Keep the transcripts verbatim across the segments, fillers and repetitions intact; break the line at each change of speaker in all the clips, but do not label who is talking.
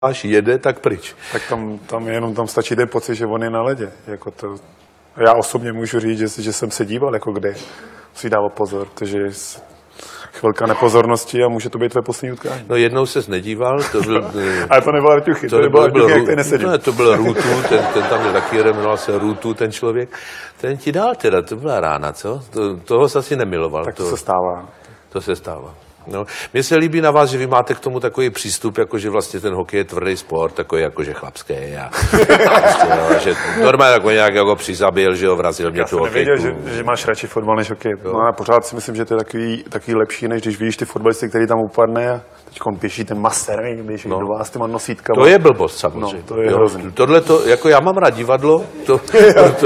až jede, tak pryč.
Tak tam, tam jenom tam stačí ten pocit, že on je na ledě. Jako to, já osobně můžu říct, že, že jsem se díval, jako kde si dával pozor, takže chvilka nepozornosti a může to být tvé poslední utkání.
No jednou ses nedíval, to byl...
Ale to nebyl Arťuchy, to,
to
nebyl Arťuchy, jak
Ru,
tady nesedím.
Ne, to byl Rutu, ten, ten tam je taky, jmenoval se Rutu, ten člověk. Ten ti dal teda, to byla rána, co? To, toho se asi nemiloval.
Tak to,
to
se stává.
To se stává. No, mně se líbí na vás, že vy máte k tomu takový přístup, jako že vlastně ten hokej je tvrdý sport, takový jakože chlapský a, a prostě, jo, že normálně jako nějak jako přizabil, že ho vrazil mě tu hokejku.
Já jsem nevěděl, že, že máš radši fotbal než hokej. No a pořád si myslím, že to je takový, takový lepší, než když vidíš ty fotbalisty, který tam upadne a teď běží ten master, běží no. do vás s těma nosítkama.
To je blbost samozřejmě.
No, to je hrozný.
Tohle to, jako já mám rád divadlo, to, proto,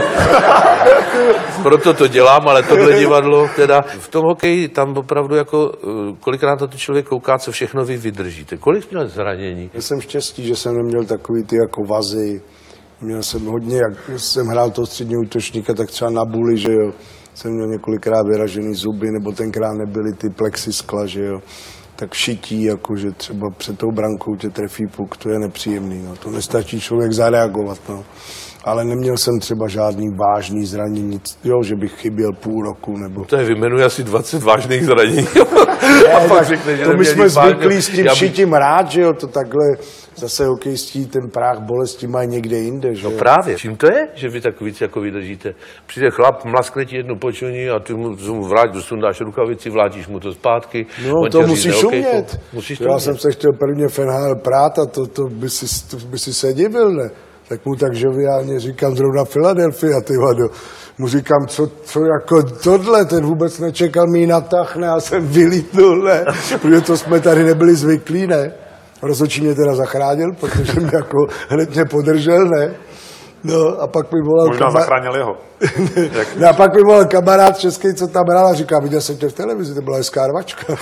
proto to dělám, ale tohle divadlo, teda v tom hokeji tam opravdu jako, kolikrát to člověk kouká, co všechno vy vydržíte. Kolik měl zranění?
Já jsem štěstí, že jsem neměl takový ty jako vazy. Měl jsem hodně, jak jsem hrál toho středního útočníka, tak třeba na buli, že jo. Jsem měl několikrát vyražený zuby, nebo tenkrát nebyly ty plexiskla, že jo. Tak šití, jako že třeba před tou brankou tě trefí puk, to je nepříjemný, no. To nestačí člověk zareagovat, no. Ale neměl jsem třeba žádný vážný zranění, jo, že bych chyběl půl roku, nebo...
To je vyjmenuje asi dvacet vážných zranění.
Ne, tak, řekne, to my jsme zvyklí s tím šitím rád, že jo, to takhle zase hokejistí ten práh bolesti mají někde jinde, že
No právě, čím to je, že vy tak víc jako vydržíte? Přijde chlap, mlaskne ti jednu počuní a ty mu, mu vrát, sundáš rukavici, vlátíš mu to zpátky.
No to musíš umět.
Musíš to
Já
umět.
jsem se chtěl prvně v N H L prát a to, to, by si, to by si se divil, ne? Tak mu tak žoviálně říkám zrovna Philadelphia, ty vado. Mu říkám, co, co jako tohle, ten vůbec nečekal mi natah, ne, já jsem vylítnul, ne, protože to jsme tady nebyli zvyklí, ne. Rozhodčí mě teda zachránil, protože mě jako hned mě podržel, ne. No a pak mi volal...
Možná kama... zachránil jeho.
No a pak mi volal kamarád český, co tam hrál a říká, viděl jsem tě v televizi, to byla hezká rvačka.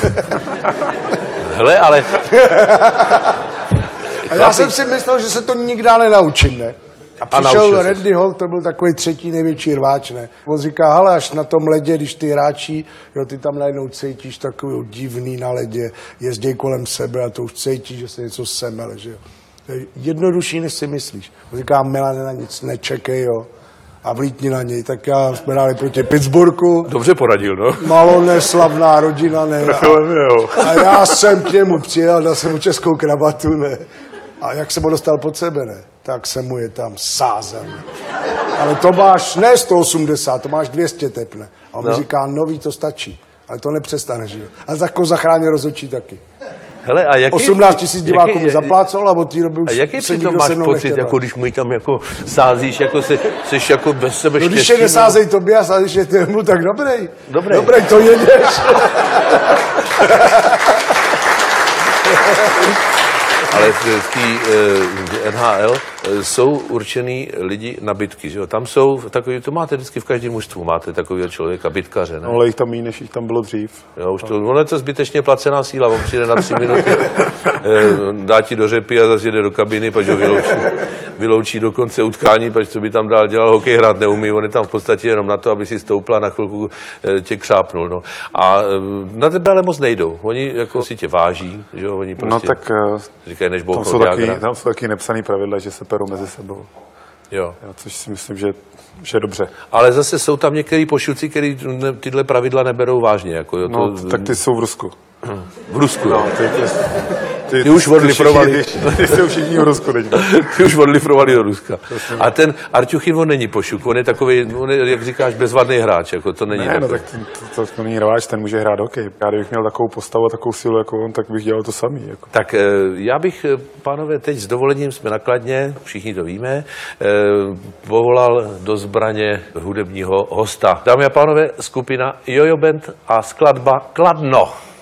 Hele, ale...
A já jsem si myslel, že se to nikdy nenaučím, ne? A přišel a Randy Holt, to byl takový třetí největší rváč, ne? On říká, hele, až na tom ledě, když ty hráči, jo, ty tam najednou cítíš takový divný na ledě, jezdí kolem sebe a to už cítíš, že se něco semele, že jo. To je jednodušší, než si myslíš. On říká, Milane, na nic nečekej, jo. A vlítni na něj, tak já jsme hráli proti Pittsburghu.
Dobře poradil, no.
Malone, slavná rodina, ne? A, a já jsem k němu přijel, dal jsem mu českou kravatu, ne? A jak jsem ho dostal pod sebe, ne? Tak jsem mu je tam sázel. Ale to máš ne sto osmdesát, to máš dvě stě tepne. A on no. mi říká, nový to stačí. Ale to nepřestane, že jo? A jako zachránil rozhodčí taky.
Hele, a jaký,
osmnáct tisíc diváků mi zaplácol a od té doby už
a jaký
se
přitom máš pocit, jako když mu tam jako sázíš, jako se, seš jako bez sebe
no,
štěstí?
Když je nesázej tobě a sázíš je tému, tak dobrý.
Dobrý.
Dobrý, to jedeš.
Ale v té N H L jsou určený lidi na bitky, že jo? Tam jsou takový, to máte vždycky v každém mužstvu, máte takového člověka, bitkaře, ne?
No, ale jich tam méně, než jich tam bylo dřív.
Jo, už to, ono je to zbytečně placená síla, on přijde na tři minuty, dá ti do řepy a zase jde do kabiny, pač ho vyloučí, vyloučí do konce utkání, pač co by tam dál dělal, hokej hrát neumí, on je tam v podstatě jenom na to, aby si stoupla na chvilku tě křápnul, no. A na tebe ale moc nejdou, oni jako si tě váží, že jo, oni prostě...
No tak...
Říkají, než
tam, jsou taky, tam jsou taky nepsaný pravidla, že se perou mezi sebou.
Jo.
Jo, což si myslím, že, že je dobře.
Ale zase jsou tam některý pošilci, kteří tyhle pravidla neberou vážně. Jako, jo, to...
No, tak ty jsou v Rusku.
V Rusku,
no, ty, ty, ty,
ty už odlifrovali.
Ty jsou všichni v Rusku teď.
Ty už odlifrovali do Ruska. A ten Arťuchy, on není pošuk, on je takový, on je, jak říkáš, bezvadný hráč, jako to není
ne,
takový.
No, tak to, to, to není hráč, ten může hrát hokej. Já kdybych měl takovou postavu a takovou sílu jako on, tak bych dělal to samý. Jako.
Tak já bych, pánové, teď s dovolením jsme nakladně, všichni to víme, povolal do zbraně hudebního hosta. Dámy a pánové, skupina Jojo Band a skladba Kladno.